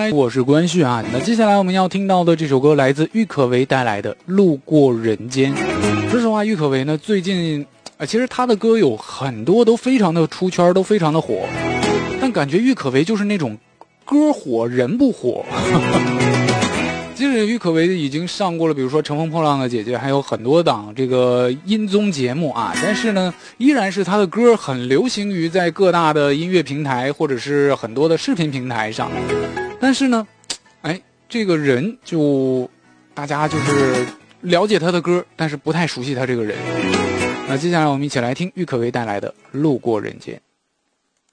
来，我是关旭啊。那接下来我们要听到的这首歌来自郁可唯带来的《路过人间》。说实话，郁可唯呢最近其实她的歌有很多都非常的出圈，都非常的火，但感觉郁可唯就是那种歌火人不火。即使郁可唯已经上过了比如说乘风破浪的姐姐还有很多档这个音综节目啊，但是呢依然是她的歌很流行于在各大的音乐平台或者是很多的视频平台上。但是呢这个人就大家就是了解她的歌，但是不太熟悉她这个人。那接下来我们一起来听郁可唯带来的《路过人间》。